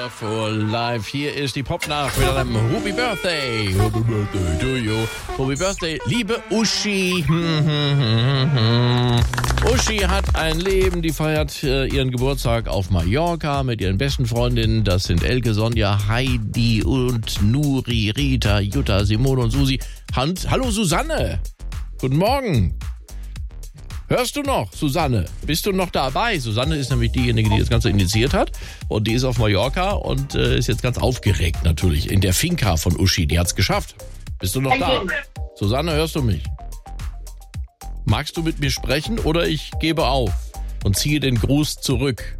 Wonderful Life. Hier ist die Popnacht mit einem Happy Birthday. Happy Birthday to you. Happy Birthday, liebe Uschi. Uschi hat ein Leben, die feiert ihren Geburtstag auf Mallorca mit ihren besten Freundinnen. Das sind Elke, Sonja, Heidi und Nuri, Rita, Jutta, Simone und Susi. Hallo Susanne. Guten Morgen. Hörst du noch, Susanne? Bist du noch dabei? Susanne ist nämlich diejenige, die das Ganze initiiert hat. Und die ist auf Mallorca und ist jetzt ganz aufgeregt natürlich. In der Finca von Uschi. Die hat's geschafft. Bist du noch da? Susanne, hörst du mich? Magst du mit mir sprechen oder ich gebe auf und ziehe den Gruß zurück?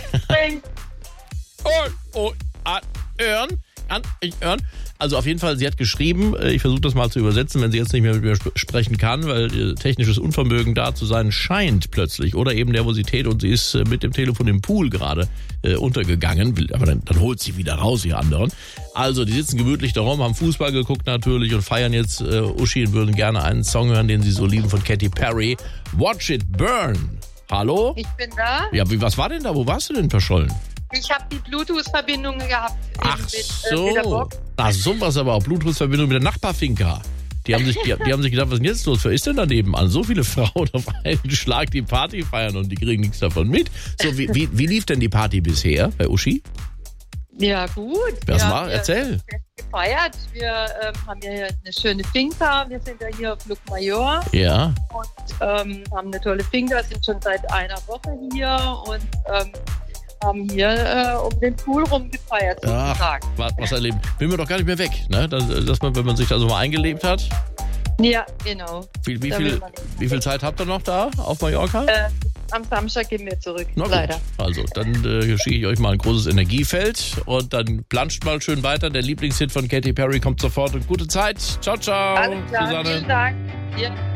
Hören. Also auf jeden Fall, sie hat geschrieben, ich versuche das mal zu übersetzen, wenn sie jetzt nicht mehr mit mir sprechen kann, weil technisches Unvermögen da zu sein scheint plötzlich oder eben Nervosität und sie ist mit dem Telefon im Pool gerade untergegangen, aber dann holt sie wieder raus, ihr anderen. Also die sitzen gemütlich da rum, haben Fußball geguckt natürlich und feiern jetzt Uschi und würden gerne einen Song hören, den sie so lieben von Katy Perry, Watch It Burn. Hallo? Ich bin da. Ja, was war denn da? Wo warst du denn verschollen? Ich habe die Bluetooth-Verbindung gehabt. Ach mit der Box. Ach so, was aber auch Bluetooth-Verbindung mit der Nachbarfinca. Die haben sich gedacht, was ist denn jetzt los? Wer ist denn daneben an? So viele Frauen auf einen Schlag die Party feiern und die kriegen nichts davon mit. So, wie lief denn die Party bisher bei Uschi? Ja, gut. Was war? Erzähl. Gefeiert. Wir haben ja hier eine schöne Finca. Wir sind ja hier auf Llucmajor. Ja. Und haben eine tolle Finca, sind schon seit einer Woche hier und haben hier um den Pool rumgefeiert. Ach, was erleben. Bin mir doch gar nicht mehr weg, ne? Dass man, wenn man sich da so mal eingelebt hat. Ja, genau. Wie viel Zeit habt ihr noch da auf Mallorca? Am Samstag gehen wir zurück, leider. Also, dann schicke ich euch mal ein großes Energiefeld und dann planscht mal schön weiter. Der Lieblingshit von Katy Perry kommt sofort und gute Zeit. Ciao, ciao. Alles klar, Susanne. vielen Dank. Ja.